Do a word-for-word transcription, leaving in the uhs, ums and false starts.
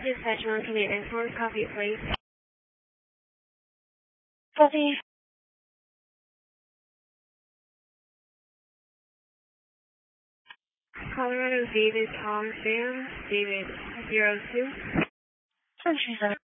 Dispatch Monkey Maintenance Force, copy, please. Copy. Colorado David Tom Sam, David zero two. Century Center.